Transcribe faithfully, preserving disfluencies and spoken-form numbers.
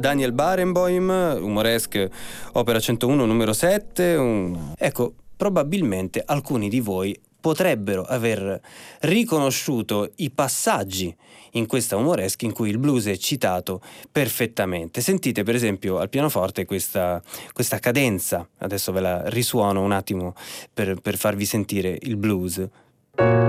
Daniel Barenboim, Humoresque, opera centouno numero sette. Un... Ecco, probabilmente alcuni di voi potrebbero aver riconosciuto i passaggi in questa Humoresque in cui il blues è citato perfettamente. Sentite per esempio al pianoforte questa, questa cadenza, adesso ve la risuono un attimo per, per farvi sentire il blues.